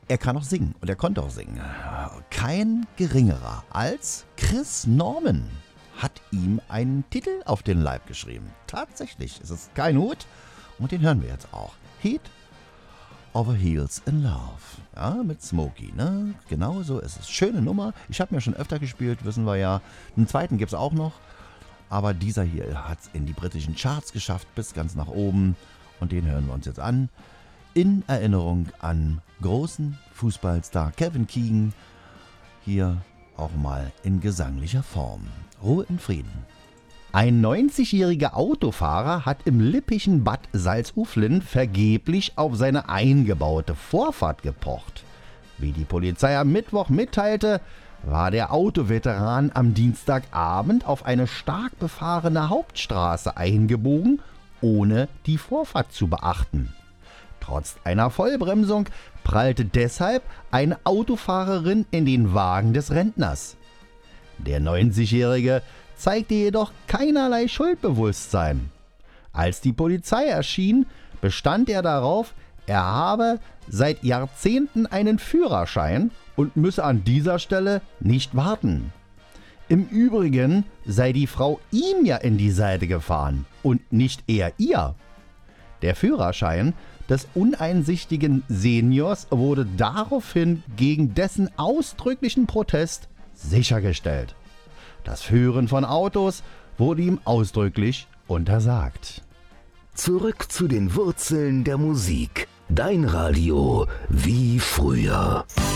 Er kann auch singen und er konnte auch singen. Kein geringerer als Chris Norman hat ihm einen Titel auf den Leib geschrieben. Tatsächlich, es ist kein Hut und den hören wir jetzt auch. Head Over Heels in Love. Ja, mit Smokey, ne? Genau so ist es. Schöne Nummer. Ich habe mir schon öfter gespielt, wissen wir ja. Einen zweiten gibt es auch noch. Aber dieser hier hat es in die britischen Charts geschafft, bis ganz nach oben. Und den hören wir uns jetzt an. In Erinnerung an großen Fußballstar Kevin Keegan. Hier auch mal in gesanglicher Form. Ruhe in Frieden. Ein 90-jähriger Autofahrer hat im lippischen Bad Salzuflen vergeblich auf seine eingebaute Vorfahrt gepocht. Wie die Polizei am Mittwoch mitteilte, war der Autoveteran am Dienstagabend auf eine stark befahrene Hauptstraße eingebogen, ohne die Vorfahrt zu beachten. Trotz einer Vollbremsung prallte deshalb eine Autofahrerin in den Wagen des Rentners. Der 90-Jährige zeigte jedoch keinerlei Schuldbewusstsein. Als die Polizei erschien, bestand er darauf, er habe seit Jahrzehnten einen Führerschein und müsse an dieser Stelle nicht warten. Im Übrigen sei die Frau ihm ja in die Seite gefahren und nicht er ihr. Der Führerschein des uneinsichtigen Seniors wurde daraufhin gegen dessen ausdrücklichen Protest sichergestellt. Das Führen von Autos wurde ihm ausdrücklich untersagt. Zurück zu den Wurzeln der Musik. Dein Radio wie früher.